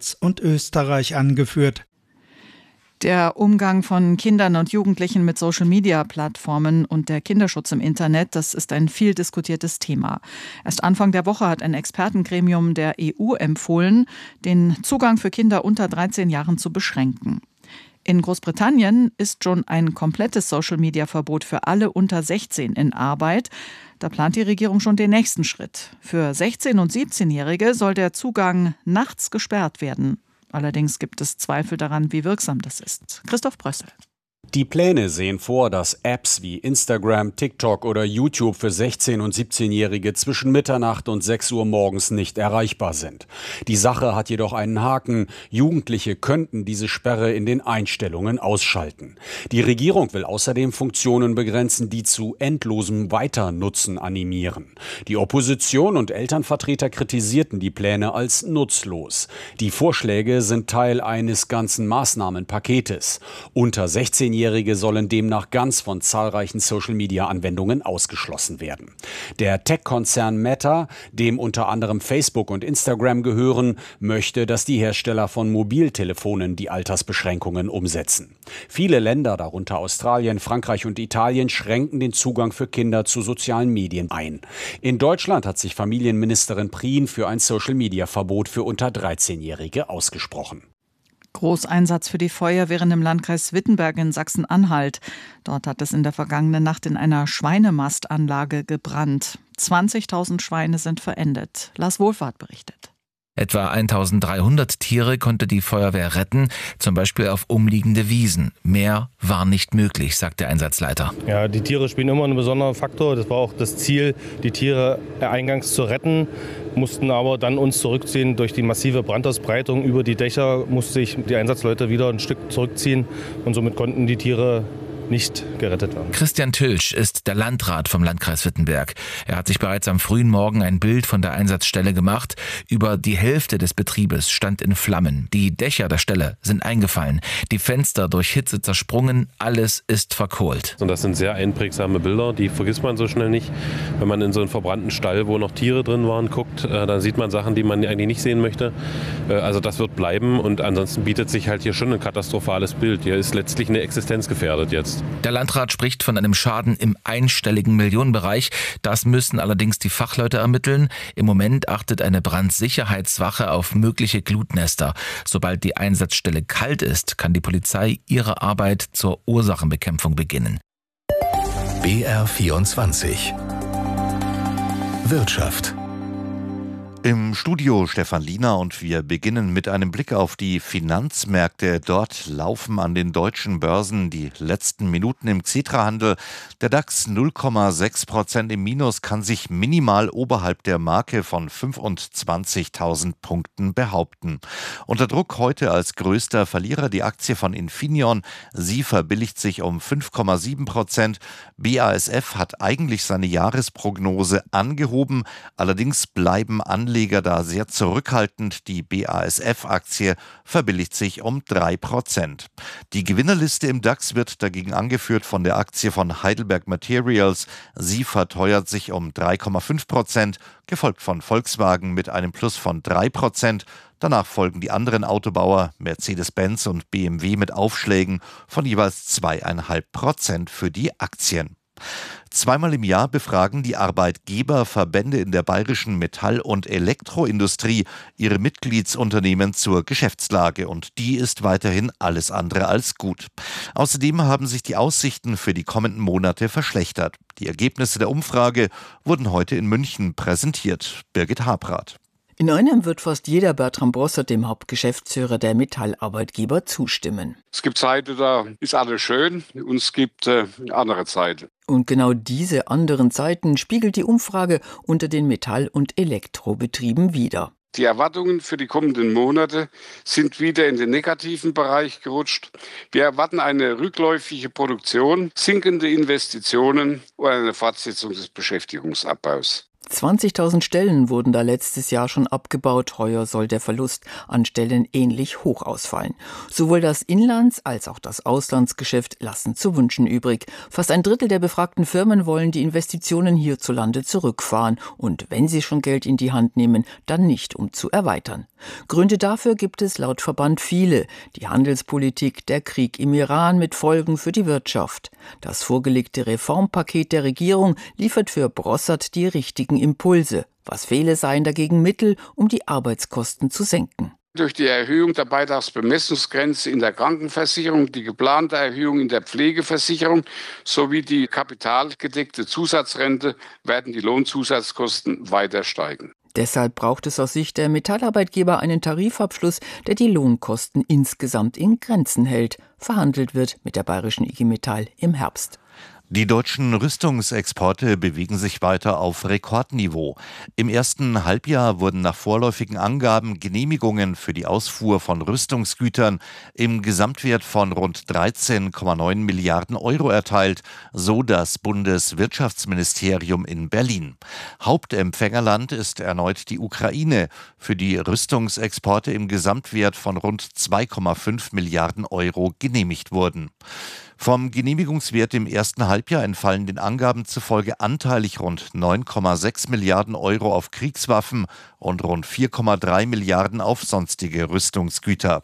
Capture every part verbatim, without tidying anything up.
Schweiz und Österreich angeführt. Der Umgang von Kindern und Jugendlichen mit Social-Media-Plattformen und der Kinderschutz im Internet, das ist ein viel diskutiertes Thema. Erst Anfang der Woche hat ein Expertengremium der E U empfohlen, den Zugang für Kinder unter dreizehn Jahren zu beschränken. In Großbritannien ist schon ein komplettes Social-Media-Verbot für alle unter sechzehn in Arbeit. Da plant die Regierung schon den nächsten Schritt. Für sechzehn- und siebzehnjährige soll der Zugang nachts gesperrt werden. Allerdings gibt es Zweifel daran, wie wirksam das ist. Christoph Brössel. Die Pläne sehen vor, dass Apps wie Instagram, TikTok oder YouTube für sechzehn- und siebzehnjährige zwischen Mitternacht und sechs Uhr morgens nicht erreichbar sind. Die Sache hat jedoch einen Haken. Jugendliche könnten diese Sperre in den Einstellungen ausschalten. Die Regierung will außerdem Funktionen begrenzen, die zu endlosem Weiternutzen animieren. Die Opposition und Elternvertreter kritisierten die Pläne als nutzlos. Die Vorschläge sind Teil eines ganzen Maßnahmenpaketes. Unter sechzehnjährige sollen demnach ganz von zahlreichen Social-Media-Anwendungen ausgeschlossen werden. Der Tech-Konzern Meta, dem unter anderem Facebook und Instagram gehören, möchte, dass die Hersteller von Mobiltelefonen die Altersbeschränkungen umsetzen. Viele Länder, darunter Australien, Frankreich und Italien, schränken den Zugang für Kinder zu sozialen Medien ein. In Deutschland hat sich Familienministerin Prien für ein Social-Media-Verbot für unter dreizehnjährige ausgesprochen. Großeinsatz für die Feuerwehren im Landkreis Wittenberg in Sachsen-Anhalt. Dort hat es in der vergangenen Nacht in einer Schweinemastanlage gebrannt. zwanzigtausend Schweine sind verendet. Lars Wohlfahrt berichtet. Etwa eintausenddreihundert Tiere konnte die Feuerwehr retten, zum Beispiel auf umliegende Wiesen. Mehr war nicht möglich, sagt der Einsatzleiter. Ja, die Tiere spielen immer einen besonderen Faktor. Das war auch das Ziel, die Tiere eingangs zu retten, mussten aber dann uns zurückziehen. Durch die massive Brandausbreitung über die Dächer mussten sich die Einsatzleute wieder ein Stück zurückziehen und somit konnten die Tiere nicht gerettet werden. Christian Tülsch ist der Landrat vom Landkreis Wittenberg. Er hat sich bereits am frühen Morgen ein Bild von der Einsatzstelle gemacht. Über die Hälfte des Betriebes stand in Flammen. Die Dächer der Stelle sind eingefallen. Die Fenster durch Hitze zersprungen. Alles ist verkohlt. Und das sind sehr einprägsame Bilder, die vergisst man so schnell nicht. Wenn man in so einen verbrannten Stall, wo noch Tiere drin waren, guckt, dann sieht man Sachen, die man eigentlich nicht sehen möchte. Also das wird bleiben und ansonsten bietet sich halt hier schon ein katastrophales Bild. Hier ist letztlich eine Existenz gefährdet jetzt. Der Landrat spricht von einem Schaden im einstelligen Millionenbereich. Das müssen allerdings die Fachleute ermitteln. Im Moment achtet eine Brandsicherheitswache auf mögliche Glutnester. Sobald die Einsatzstelle kalt ist, kann die Polizei ihre Arbeit zur Ursachenbekämpfung beginnen. B R vierundzwanzig Wirtschaft. Im Studio Stefan Liener und wir beginnen mit einem Blick auf die Finanzmärkte. Dort laufen an den deutschen Börsen die letzten Minuten im Xetra-Handel. Der DAX null Komma sechs Prozent im Minus, kann sich minimal oberhalb der Marke von fünfundzwanzigtausend Punkten behaupten. Unter Druck heute als größter Verlierer die Aktie von Infineon. Sie verbilligt sich um fünf Komma sieben Prozent. B A S F hat eigentlich seine Jahresprognose angehoben. Allerdings bleiben Anleger da sehr zurückhaltend. Die B A S F-Aktie verbilligt sich um drei Prozent. Die Gewinnerliste im DAX wird dagegen angeführt von der Aktie von Heidelberg Materials. Sie verteuert sich um drei Komma fünf Prozent, gefolgt von Volkswagen mit einem Plus von drei Prozent. Danach folgen die anderen Autobauer Mercedes-Benz und B M W mit Aufschlägen von jeweils zwei Komma fünf Prozent für die Aktien. Zweimal im Jahr befragen die Arbeitgeberverbände in der bayerischen Metall- und Elektroindustrie ihre Mitgliedsunternehmen zur Geschäftslage und die ist weiterhin alles andere als gut. Außerdem haben sich die Aussichten für die kommenden Monate verschlechtert. Die Ergebnisse der Umfrage wurden heute in München präsentiert. Birgit Habrath. In einem wird fast jeder Bertram Bossert, dem Hauptgeschäftsführer der Metallarbeitgeber, zustimmen. Es gibt Zeiten, da ist alles schön und es gibt äh, andere Zeiten. Und genau diese anderen Zeiten spiegelt die Umfrage unter den Metall- und Elektrobetrieben wider. Die Erwartungen für die kommenden Monate sind wieder in den negativen Bereich gerutscht. Wir erwarten eine rückläufige Produktion, sinkende Investitionen und eine Fortsetzung des Beschäftigungsabbaus. zwanzigtausend Stellen wurden da letztes Jahr schon abgebaut. Heuer soll der Verlust an Stellen ähnlich hoch ausfallen. Sowohl das Inlands- als auch das Auslandsgeschäft lassen zu wünschen übrig. Fast ein Drittel der befragten Firmen wollen die Investitionen hierzulande zurückfahren. Und wenn sie schon Geld in die Hand nehmen, dann nicht, um zu erweitern. Gründe dafür gibt es laut Verband viele. Die Handelspolitik, der Krieg im Iran mit Folgen für die Wirtschaft. Das vorgelegte Reformpaket der Regierung liefert für Brossard die richtigen Impulse. Was fehle, seien dagegen Mittel, um die Arbeitskosten zu senken. Durch die Erhöhung der Beitragsbemessungsgrenze in der Krankenversicherung, die geplante Erhöhung in der Pflegeversicherung sowie die kapitalgedeckte Zusatzrente werden die Lohnzusatzkosten weiter steigen. Deshalb braucht es aus Sicht der Metallarbeitgeber einen Tarifabschluss, der die Lohnkosten insgesamt in Grenzen hält. Verhandelt wird mit der bayerischen I G Metall im Herbst. Die deutschen Rüstungsexporte bewegen sich weiter auf Rekordniveau. Im ersten Halbjahr wurden nach vorläufigen Angaben Genehmigungen für die Ausfuhr von Rüstungsgütern im Gesamtwert von rund dreizehn Komma neun Milliarden Euro erteilt, so das Bundeswirtschaftsministerium in Berlin. Hauptempfängerland ist erneut die Ukraine. Für die Rüstungsexporte im Gesamtwert von rund zwei Komma fünf Milliarden Euro genehmigt wurden. Vom Genehmigungswert im ersten Halbjahr entfallen den Angaben zufolge anteilig rund neun Komma sechs Milliarden Euro auf Kriegswaffen und rund vier Komma drei Milliarden auf sonstige Rüstungsgüter.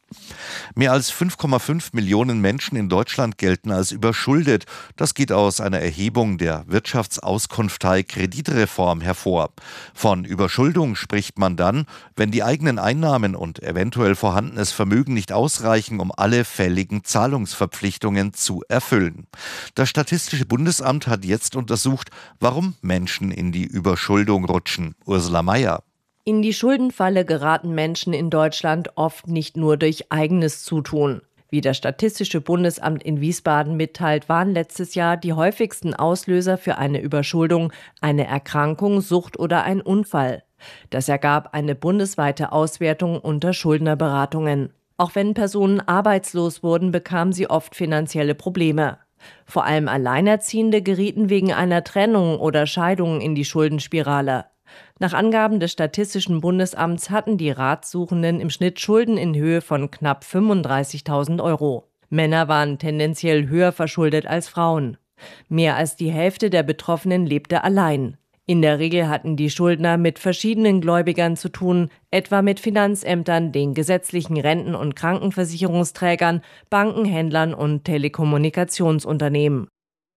Mehr als fünf Komma fünf Millionen Menschen in Deutschland gelten als überschuldet. Das geht aus einer Erhebung der Wirtschaftsauskunftei Kreditreform hervor. Von Überschuldung spricht man dann, wenn die eigenen Einnahmen und eventuell vorhandenes Vermögen nicht ausreichen, um alle fälligen Zahlungsverpflichtungen zu erfüllen. Das Statistische Bundesamt hat jetzt untersucht, warum Menschen in die Überschuldung rutschen. Ursula Mayer. In die Schuldenfalle geraten Menschen in Deutschland oft nicht nur durch eigenes Zutun. Wie das Statistische Bundesamt in Wiesbaden mitteilt, waren letztes Jahr die häufigsten Auslöser für eine Überschuldung eine Erkrankung, Sucht oder ein Unfall. Das ergab eine bundesweite Auswertung unter Schuldnerberatungen. Auch wenn Personen arbeitslos wurden, bekamen sie oft finanzielle Probleme. Vor allem Alleinerziehende gerieten wegen einer Trennung oder Scheidung in die Schuldenspirale. Nach Angaben des Statistischen Bundesamts hatten die Ratsuchenden im Schnitt Schulden in Höhe von knapp fünfunddreißigtausend Euro. Männer waren tendenziell höher verschuldet als Frauen. Mehr als die Hälfte der Betroffenen lebte allein. In der Regel hatten die Schuldner mit verschiedenen Gläubigern zu tun, etwa mit Finanzämtern, den gesetzlichen Renten- und Krankenversicherungsträgern, Banken, Händlern und Telekommunikationsunternehmen.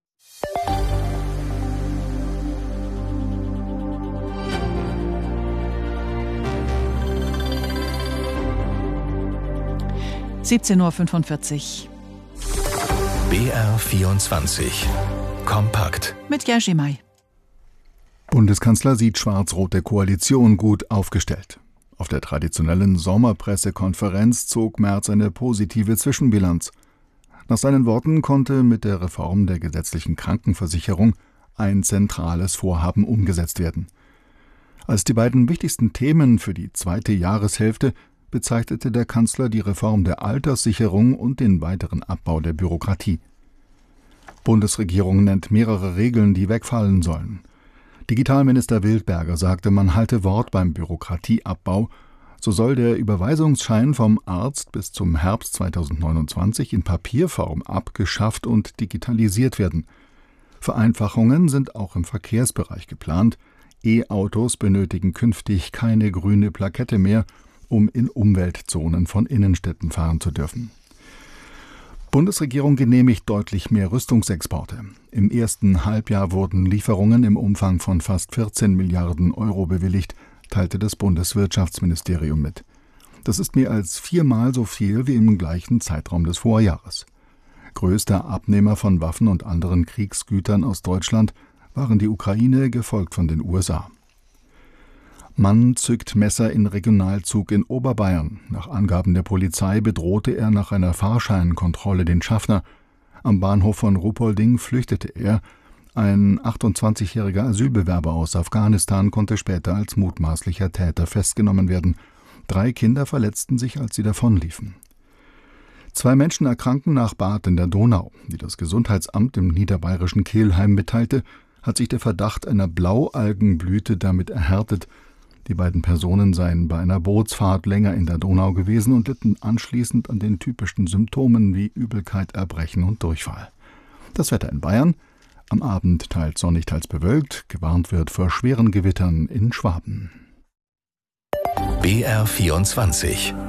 siebzehn Uhr fünfundvierzig. B R vierundzwanzig. Kompakt. Mit Jerzy May. Bundeskanzler sieht schwarz-rote Koalition gut aufgestellt. Auf der traditionellen Sommerpressekonferenz zog Merz eine positive Zwischenbilanz. Nach seinen Worten konnte mit der Reform der gesetzlichen Krankenversicherung ein zentrales Vorhaben umgesetzt werden. Als die beiden wichtigsten Themen für die zweite Jahreshälfte bezeichnete der Kanzler die Reform der Alterssicherung und den weiteren Abbau der Bürokratie. Bundesregierung nennt mehrere Regeln, die wegfallen sollen. Digitalminister Wildberger sagte, man halte Wort beim Bürokratieabbau. So soll der Überweisungsschein vom Arzt bis zum Herbst zweitausendneunundzwanzig in Papierform abgeschafft und digitalisiert werden. Vereinfachungen sind auch im Verkehrsbereich geplant. E-Autos benötigen künftig keine grüne Plakette mehr, um in Umweltzonen von Innenstädten fahren zu dürfen. Bundesregierung genehmigt deutlich mehr Rüstungsexporte. Im ersten Halbjahr wurden Lieferungen im Umfang von fast vierzehn Milliarden Euro bewilligt, teilte das Bundeswirtschaftsministerium mit. Das ist mehr als viermal so viel wie im gleichen Zeitraum des Vorjahres. Größter Abnehmer von Waffen und anderen Kriegsgütern aus Deutschland waren die Ukraine, gefolgt von den U S A. Mann zückt Messer in Regionalzug in Oberbayern. Nach Angaben der Polizei bedrohte er nach einer Fahrscheinkontrolle den Schaffner. Am Bahnhof von Ruhpolding flüchtete er. Ein achtundzwanzigjähriger Asylbewerber aus Afghanistan konnte später als mutmaßlicher Täter festgenommen werden. Drei Kinder verletzten sich, als sie davonliefen. Zwei Menschen erkranken nach Bad in der Donau. Wie das Gesundheitsamt im niederbayerischen Kelheim mitteilte, hat sich der Verdacht einer Blaualgenblüte damit erhärtet. Die beiden Personen seien bei einer Bootsfahrt länger in der Donau gewesen und litten anschließend an den typischen Symptomen wie Übelkeit, Erbrechen und Durchfall. Das Wetter in Bayern: am Abend teils sonnig, teils bewölkt. Gewarnt wird vor schweren Gewittern in Schwaben. B R vierundzwanzig